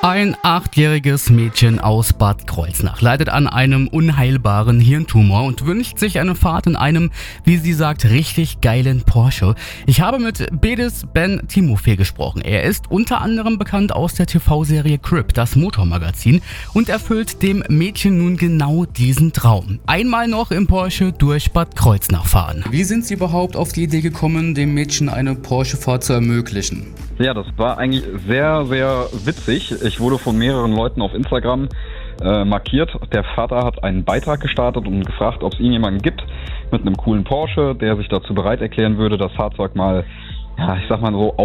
Ein 8-jähriges Mädchen aus Bad Kreuznach leidet an einem unheilbaren Hirntumor und wünscht sich eine Fahrt in einem, wie sie sagt, richtig geilen Porsche. Ich habe mit Bedis Ben Timofey gesprochen. Er ist unter anderem bekannt aus der TV-Serie Crip, das Motormagazin, und erfüllt dem Mädchen nun genau diesen Traum. Einmal noch im Porsche durch Bad Kreuznach fahren. Wie sind Sie überhaupt auf die Idee gekommen, dem Mädchen eine Porsche-Fahrt zu ermöglichen? Ja, das war eigentlich sehr, sehr witzig. Ich wurde von mehreren Leuten auf Instagram markiert. Der Vater hat einen Beitrag gestartet und gefragt, ob es irgendjemanden gibt mit einem coolen Porsche, der sich dazu bereit erklären würde, das Fahrzeug mal, ja, ich sag mal so,